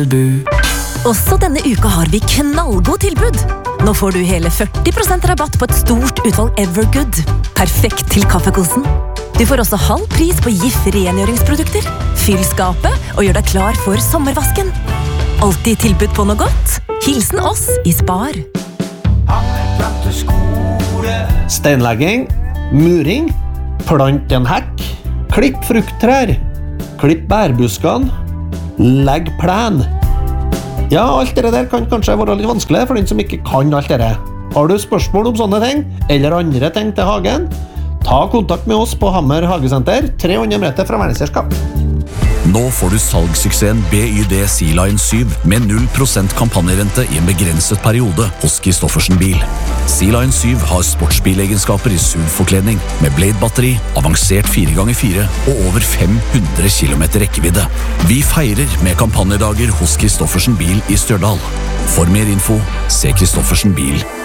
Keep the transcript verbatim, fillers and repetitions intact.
Også denne uka har vi knallgod tilbud. Nå får du hele førti prosent rabatt på et stort utvalg Evergood. Perfekt til kaffekosen. Du får også halv pris på Jif rengjøringsprodukter. Fyll skapet og gjør deg klar for sommervasken. Alltid tilbud på noe godt. Hilsen oss i Spar. Steinlegging, muring, plant en hekk, klipp frukttrær, klipp bærbuskene, legg plen. Ja, alt det der kan kanskje være litt vanskelig for den som ikke kan alt det. Har du spørsmål om sånne ting, eller andre ting til hagen? Ta kontakt med oss på Hammer Hagesenter, tre hundre meter fra verdensherskap. Nå får du salgssuksessen B Y D Sea-Line syv med null prosent kampanjerente i en begrenset periode hos Kristoffersen Bil. Sea-Line syv har sportsbilegenskaper i S U V-forkledning med Blade-batteri, avansert fire ganger fire og over fem hundre kilometer rekkevidde. Vi feirer med kampanjedager hos Kristoffersen Bil i Stjørdal. For mer info, se Kristoffersen Bil